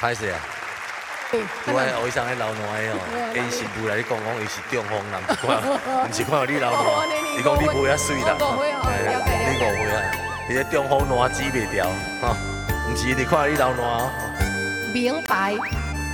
歹势啊！我后生迄老烂的哦，因媳妇来你讲伊是中风人，毋是看到你老烂，伊讲你无遐水啦，你误会啊！你这中风烂止袂掉，吼，毋是你看到你老烂哦。 明白。